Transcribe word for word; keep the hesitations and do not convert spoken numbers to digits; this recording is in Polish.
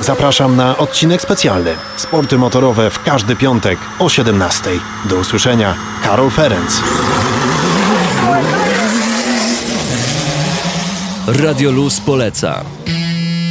Zapraszam na odcinek specjalny. Sporty motorowe w każdy piątek o siedemnastej. Do usłyszenia. Karol Ferenc. Radio Luz poleca.